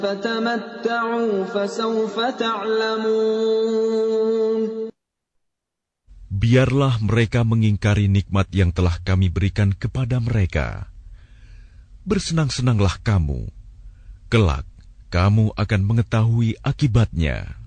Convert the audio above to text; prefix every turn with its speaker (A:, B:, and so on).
A: فَتَمَتَّعُوا فَسَوْفَ تَعْلَمُونَ.
B: Biarlah mereka mengingkari nikmat yang telah kami berikan kepada mereka. Bersenang-senanglah kamu. Kelak, kamu akan mengetahui akibatnya.